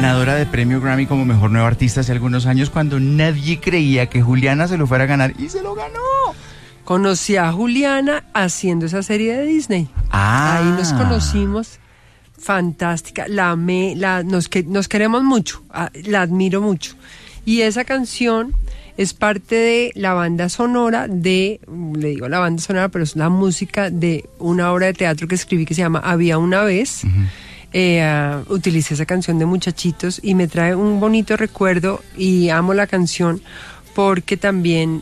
ganadora de premio Grammy como Mejor Nueva Artista hace algunos años, cuando nadie creía que Juliana se lo fuera a ganar, y se lo ganó. Conocí a Juliana haciendo esa serie de Disney. Ahí nos conocimos. Fantástica, la amé, nos queremos mucho, la admiro mucho. Y esa canción es parte de la banda sonora le digo la banda sonora, pero es la música de una obra de teatro que escribí que se llama Había una vez. Utilicé esa canción de muchachitos y me trae un bonito recuerdo, y amo la canción porque también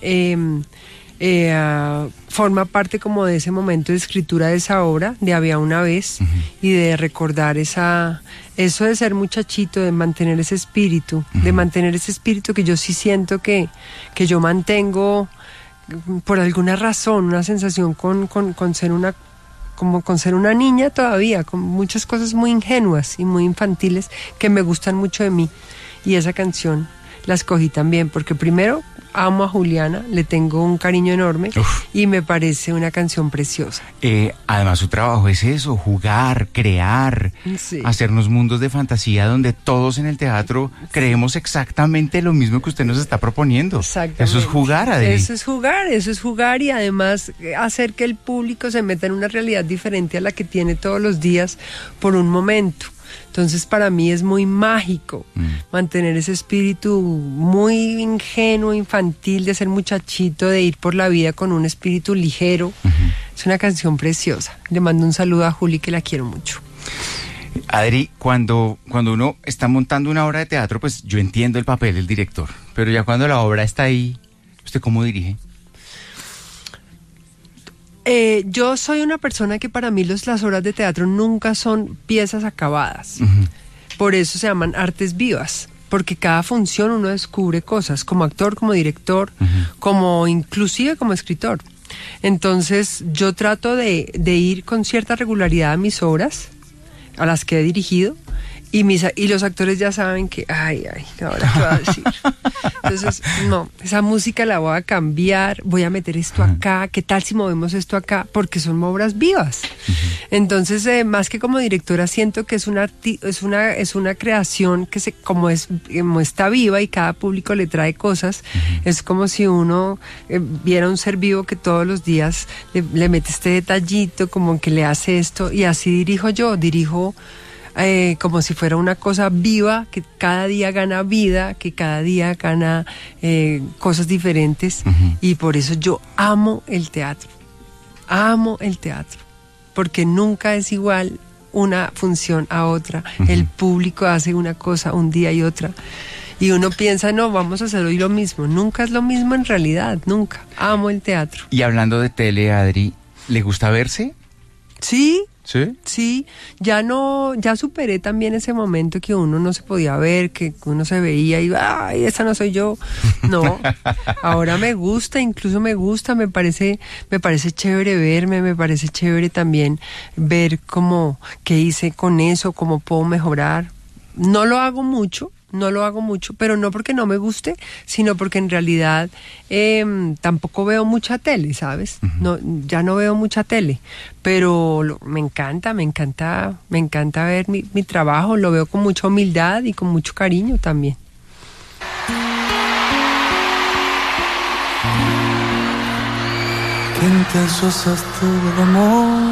forma parte como de ese momento de escritura de esa obra, de Había una vez, y de recordar eso de ser muchachito, de mantener ese espíritu, que yo sí siento que yo mantengo por alguna razón, una sensación con ser con ser una niña todavía, con muchas cosas muy ingenuas y muy infantiles que me gustan mucho de mí. Y esa canción la escogí también porque primero amo a Juliana, le tengo un cariño enorme. Y me parece una canción preciosa. Además su trabajo es eso, jugar, crear, sí, hacernos mundos de fantasía donde todos en el teatro creemos exactamente lo mismo que usted nos está proponiendo. Exactamente. Eso es jugar, Adri. Eso es jugar, y además hacer que el público se meta en una realidad diferente a la que tiene todos los días por un momento. Entonces para mí es muy mágico mantener ese espíritu muy ingenuo, infantil, de ser muchachito, de ir por la vida con un espíritu ligero. Es una canción preciosa. Le mando un saludo a Juli, que la quiero mucho. Adri, cuando uno está montando una obra de teatro, pues yo entiendo el papel del director, pero ya cuando la obra está ahí, ¿usted cómo dirige? Yo soy una persona que para mí las obras de teatro nunca son piezas acabadas. Por eso se llaman artes vivas, porque cada función uno descubre cosas, como actor, como director, como inclusive como escritor. Entonces yo trato de ir con cierta regularidad a mis obras, a las que he dirigido, y los actores ya saben que, ahora qué va a decir. Entonces, no, esa música la voy a cambiar, voy a meter esto acá, ¿qué tal si movemos esto acá? Porque son obras vivas. Entonces, más que como directora, siento que es una creación que como está viva y cada público le trae cosas. Es como si uno viera un ser vivo que todos los días le mete este detallito, como que le hace esto, y así dirijo como si fuera una cosa viva, que cada día gana vida, que cada día gana cosas diferentes. Y por eso yo amo el teatro, porque nunca es igual una función a otra. El público hace una cosa un día y otra, y uno piensa, no, vamos a hacer hoy lo mismo. Nunca es lo mismo en realidad, nunca. Amo el teatro. Y hablando de tele, Adri, ¿le gusta verse? Sí. ¿Sí? Sí, ya superé también ese momento que uno no se podía ver, que uno se veía y ¡ay, esa no soy yo! No, ahora me parece chévere verme, me parece chévere también ver qué hice con eso, cómo puedo mejorar. No lo hago mucho, pero no porque no me guste, sino porque en realidad tampoco veo mucha tele, ¿sabes? Ya no veo mucha tele, pero me encanta ver mi trabajo, lo veo con mucha humildad y con mucho cariño también. Qué intenso es todo el amor